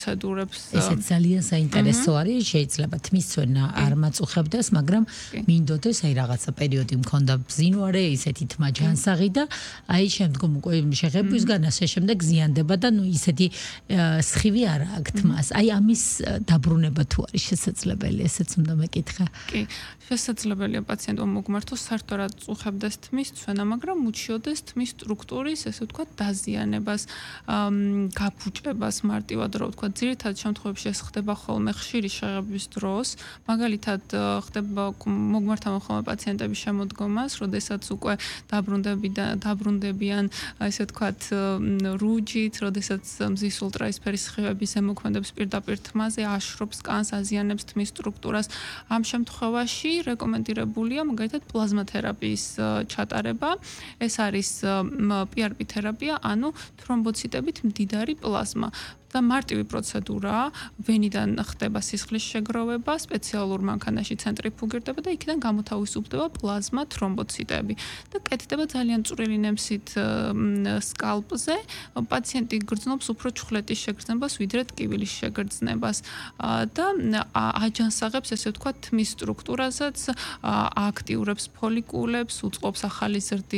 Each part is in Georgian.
პროცედურებს ესეც ძალიან საინტერესო არის, შეიძლება თმის წვენა არ მაწუხებდეს, მაგრამ მინდოდეს აი რაღაცა პერიოდი მქონდა ბზინვარე, ისეთი თმა ჯანსაღი და აი შემდგომ უკვე შეღებვისგან ასე შემდეგ ზიანდება და ნუ ისეთი სხივი არა აქვს თმას. აი ამის დაბრუნება თუ არის შესაძლებელი, ესეც უნდა მეკითხა. კი, შესაძლებელია პაციენტმა მოგმართოს საერთოდ არ წუხებდეს თმის წვენა, მაგრამ უჩიოდეს თმის სტრუქტურის, ესე ვთქვათ, დაზიანებას, გაფუჭებას მარტივად რო ვთქვათ, ძირითადად შემთხვევებში ეს ხდება ხოლმე ხშირი შეღებვის დროს, მაგალითად ხდება მოგმართავენ ხოლმე პაციენტების შემოდგომას, როდესაც უკვე დაბრუნდებიან, ესე ვთქვათ, რუჯით, როდესაც მზის ულტრაისფერი სხივები ზემოქმედებს პირდაპირ თმაზე, აშრობს კანს, აზიანებს თმის სტრუქტურას. ამ შემთხვევაში რეკომენდირებულია მაგალითად პლაზმათერაპიის ჩატარება. ეს არის PRP თერაპია, ანუ თრომბოციტებით მდიდარი პლაზმა. და მარტივი პროცედურაა, ვენიდან ხდება სისხლის შეგროვება, სპეციალურ მანქანაში ცენტრიფუგირდება და იქიდან გამოთავისუფლდება პლაზმა თრომბოციტები და კეთდება ძალიან წვრილი ნემსით სკალპზე. პაციენტი გრძნობს უფრო ჩხლეტის შეგრძნებას, ვიდრე ტკივილის შეგრძნებას და აჯანსაღებს, ესე ვთქვათ, თმის სტრუქტურაზეც, აქტიურებს ფოლიკულებს, უწყობს ახალი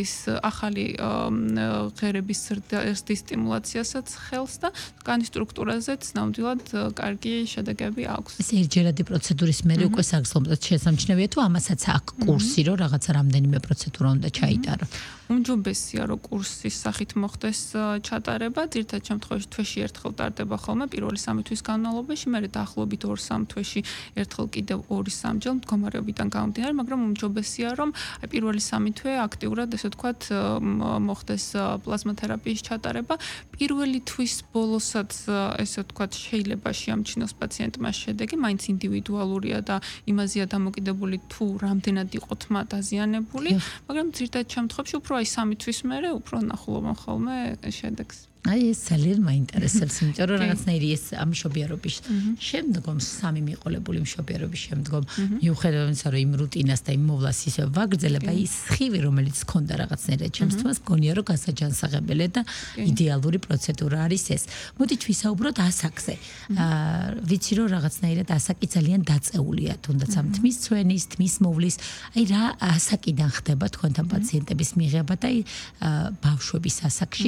ღერების ზრდის სტიმულაციასაც ხელს და კანის სტრუქტურაზეც ნამდვილად კარგი შედეგები აქვს. ეს ერთჯერადი პროცედურის მერე უკვე საგრძნობლად შესამჩნევია თუ ამასაც აქვს კურსი, რომ რაღაცა რამდენიმე პროცედურა უნდა ჩაიტარო. უმჯობესია, რომ კურსის სახით მოხდეს ჩატარება, ძირითადად შემთხვევაში თვეში ერთხელ ტარდება ხოლმე პირველი 3 თვის განმავლობაში, მერე დაახლოებით 2-3 თვეში ერთხელ კიდევ 2-3 ჯერ მდგომარეობიდან გამომდინარე, მაგრამ უმჯობესია, რომ პირველი 3 თვე აქტიურად, ესე ვთქვათ, მოხდეს პლაზმათერაპიის ჩატარება. პირველი თვის ბოლოსაც, ესე ვთქვათ, შეიძლება შეამჩნიოს პაციენტმა შედეგი, მაინც ინდივიდუალურია და იმაზეა დამოკიდებული თუ რამდენად იყო თმა დაზიანებული, მაგრამ ძირითადად შემთხვევაში უფრო აი 3 თვის მერე უფრო ნახულობენ ხოლმე შედეგს. აი ეს ძალიან მაინტერესებს, იმიტომ რომ რაღაცნაირი ეს ამ მშობიარობის შემდგომ, 3 მიყოლებული მშობიარობის შემდგომ, მიუხედავად იმისა, რომ იმ რუტინას და იმ მოვლას ისე ვაგრძელებ, აი ეს სხივი, რომელიც ქონდა რაღაცნაირად ჩემს თმას, გონია რომ გასაჯანსაღებელი და იდეალური პროცედურა არის ეს. მოდით ვისაუბროთ ასაკზე. ვიცი რომ რაღაცნაირად ასაკი ძალიან დაწეულია, თუნდაც ამ თმის წვენის, თმის მოვლის, აი რა ასაკიდან ხდება თქვენთან პაციენტების მიღება და აი ბავშვების ასაკში